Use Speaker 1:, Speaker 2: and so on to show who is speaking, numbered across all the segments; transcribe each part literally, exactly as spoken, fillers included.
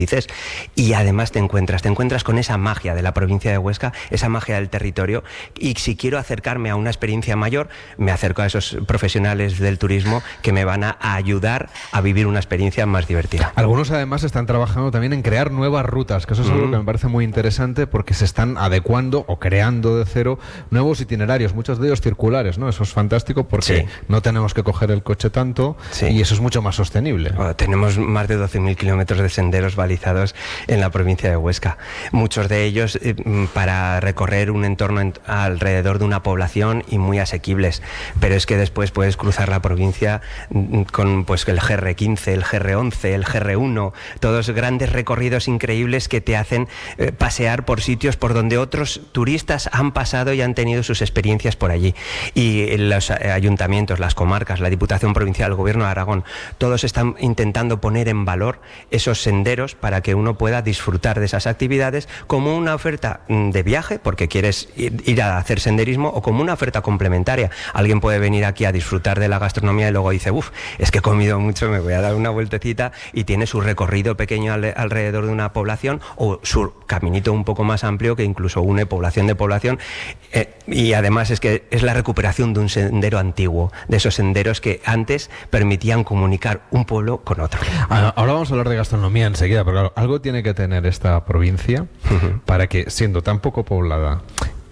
Speaker 1: dices, y además te encuentras, te encuentras con esa magia de la provincia de Huesca, esa magia del territorio, y si quiero acercarme a una experiencia mayor, me acerco a esos profesionales del turismo que me van a ayudar a vivir una experiencia más divertida.
Speaker 2: Algunos además están trabajando también en crear nuevas rutas, que eso es algo mm. que me parece muy interesante, porque se están adecuando o creando de cero nuevos itinerarios, muchos de ellos circulares, ¿no? Eso es fantástico porque sí. no tenemos que coger el coche tanto sí. y eso es mucho más sostenible.
Speaker 1: Bueno, tenemos más de doce mil kilómetros de senderos validados en la provincia de Huesca. Muchos de ellos eh, para recorrer un entorno en, alrededor de una población y muy asequibles. Pero es que después puedes cruzar la provincia con pues el G R quince, el G R once, el G R uno, todos grandes recorridos increíbles que te hacen eh, pasear por sitios por donde otros turistas han pasado y han tenido sus experiencias por allí. Y los ayuntamientos, las comarcas, la Diputación Provincial, el Gobierno de Aragón, todos están intentando poner en valor esos senderos para que uno pueda disfrutar de esas actividades como una oferta de viaje, porque quieres ir a hacer senderismo, o como una oferta complementaria. Alguien puede venir aquí a disfrutar de la gastronomía y luego dice, uff, es que he comido mucho, me voy a dar una vueltecita, y tiene su recorrido pequeño al, alrededor de una población, o su caminito un poco más amplio que incluso une población de población, eh, y además es que es la recuperación de un sendero antiguo, de esos senderos que antes permitían comunicar un pueblo con otro.
Speaker 2: Ahora vamos a hablar de gastronomía enseguida, pero claro, algo tiene que tener esta provincia uh-huh. para que, siendo tan poco poblada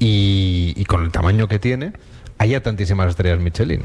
Speaker 2: y, y con el tamaño que tiene, haya tantísimas estrellas Michelin.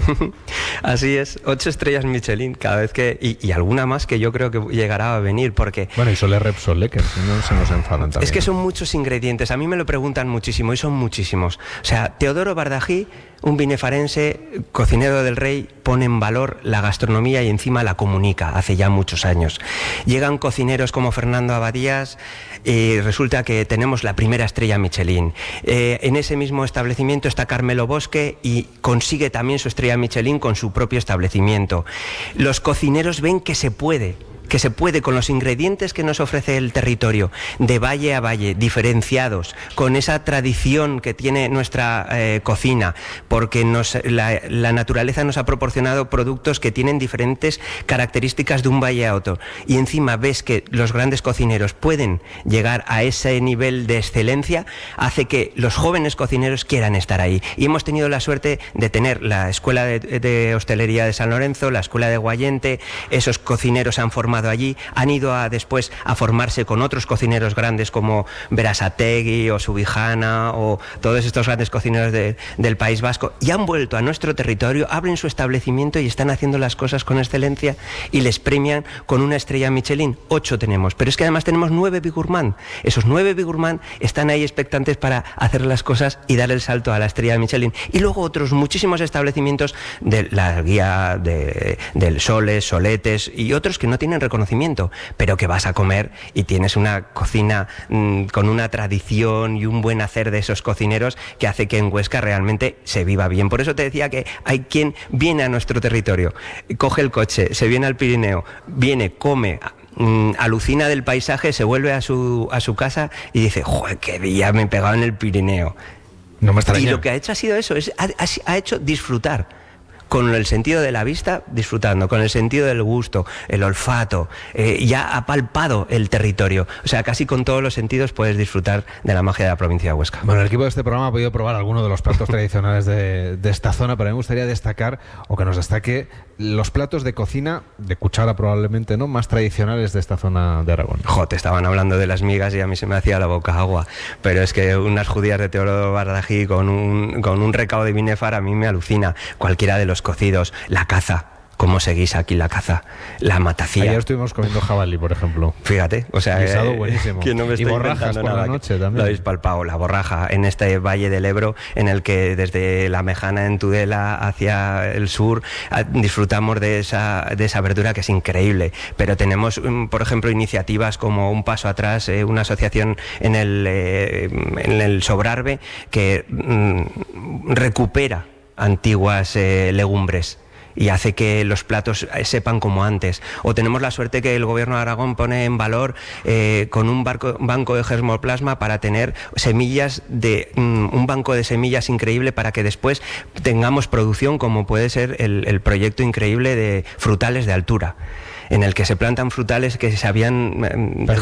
Speaker 1: Así es, ocho estrellas Michelin cada vez que... Y, y alguna más que yo creo que llegará a venir, porque...
Speaker 2: Bueno, y Soler Repsol, que si no se nos enfadan también.
Speaker 1: Es que son muchos ingredientes, a mí me lo preguntan muchísimo, y son muchísimos. O sea, Teodoro Bardají, un binefarense, cocinero del rey, pone en valor la gastronomía y encima la comunica hace ya muchos años. Llegan cocineros como Fernando Abadías y resulta que tenemos la primera estrella Michelin. Eh, en ese mismo establecimiento está Carmelo Bosque y consigue también su estrella Michelin con su propio establecimiento. Los cocineros ven que se puede. que se puede con los ingredientes que nos ofrece el territorio, de valle a valle, diferenciados, con esa tradición que tiene nuestra eh, cocina, porque nos, la, la naturaleza nos ha proporcionado productos que tienen diferentes características de un valle a otro, y encima ves que los grandes cocineros pueden llegar a ese nivel de excelencia, hace que los jóvenes cocineros quieran estar ahí. Y hemos tenido la suerte de tener la Escuela de, de Hostelería de San Lorenzo, la Escuela de Guayente, esos cocineros han formado allí, han ido a, después a formarse con otros cocineros grandes como Berasategui o Subijana o todos estos grandes cocineros de, del País Vasco, y han vuelto a nuestro territorio, abren su establecimiento y están haciendo las cosas con excelencia y les premian con una estrella Michelin. Ocho tenemos, pero es que además tenemos nueve Bigurmand. Esos nueve Bigurmand están ahí expectantes para hacer las cosas y dar el salto a la estrella Michelin. Y luego otros muchísimos establecimientos de la guía de, del Soles, Soletes y otros que no tienen reconocimiento, pero que vas a comer y tienes una cocina mmm, con una tradición y un buen hacer de esos cocineros que hace que en Huesca realmente se viva bien. Por eso te decía que hay quien viene a nuestro territorio, coge el coche, se viene al Pirineo, viene, come, mmm, alucina del paisaje, se vuelve a su, a su casa y dice, joder, qué día me he pegado en el Pirineo.
Speaker 2: No me extraña.
Speaker 1: Y lo que ha hecho ha sido eso, es, ha, ha hecho disfrutar. Con el sentido de la vista, disfrutando, con el sentido del gusto, el olfato, eh, ya ha palpado el territorio. O sea, casi con todos los sentidos puedes disfrutar de la magia de la provincia de Huesca.
Speaker 2: Bueno, el equipo de este programa ha podido probar algunos de los platos tradicionales de, de esta zona, pero a mí me gustaría destacar, o que nos destaque, los platos de cocina, de cuchara probablemente, ¿no?, más tradicionales de esta zona de Aragón.
Speaker 1: Jo, te estaban hablando de las migas y a mí se me hacía la boca agua, pero es que unas judías de Teodoro Bardají con un, con un recao de binefar a mí me alucina. Cualquiera de los cocidos, la caza. ¿Cómo se guisa aquí la caza? La matacía.
Speaker 2: Ayer estuvimos comiendo jabalí, por ejemplo.
Speaker 1: Fíjate, o sea,
Speaker 2: guisado eh, buenísimo.
Speaker 1: Que no me
Speaker 2: y borrajas por
Speaker 1: nada,
Speaker 2: la noche también.
Speaker 1: Lo habéis palpado, la borraja, en este valle del Ebro, en el que desde la Mejana en Tudela hacia el sur disfrutamos de esa, de esa verdura que es increíble. Pero tenemos, por ejemplo, iniciativas como Un Paso Atrás, eh, una asociación en el, eh, en el Sobrarbe que mm, recupera antiguas eh, legumbres y hace que los platos sepan como antes. O tenemos la suerte que el Gobierno de Aragón pone en valor eh, con un barco, banco de germoplasma para tener semillas de um, un banco de semillas increíble para que después tengamos producción, como puede ser el, el proyecto increíble de frutales de altura, en el que se plantan frutales que se habían...
Speaker 2: Pero